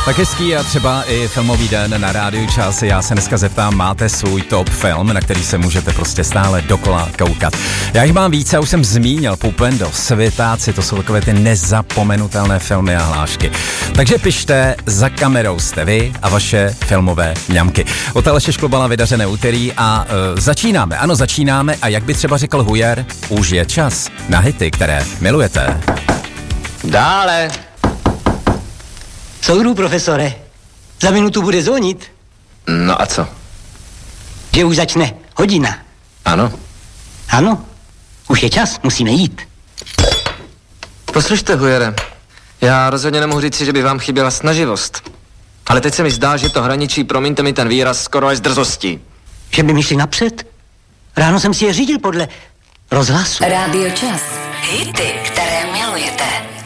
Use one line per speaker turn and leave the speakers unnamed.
Tak hezký a třeba i filmový den na Rádiu Čas. Já se dneska zeptám, máte svůj top film, na který se můžete prostě stále dokola koukat. Já jich mám více, už jsem zmínil Pupendo, Světáci, to jsou takové ty nezapomenutelné filmy a hlášky. Takže pište, za kamerou jste vy a vaše filmové mňamky. Od Aleše Šklobala vydařené úterý a začínáme. Ano, začínáme a jak by třeba řekl Hujer, už je čas na hity, které milujete.
Dále.
Soudu, profesore. Za minutu bude zvonit.
No a co?
Že už začne hodina.
Ano.
Ano. Už je čas, musíme jít.
Poslyšte, Hujere, já rozhodně nemohu říct si, že by vám chyběla snaživost. Ale teď se mi zdá, že to hraničí, promiňte mi ten výraz, skoro až s drzostí.
Že by mi šli napřed? Ráno jsem si je řídil podle rozhlasu.
Rádio Čas. Hity, které milujete.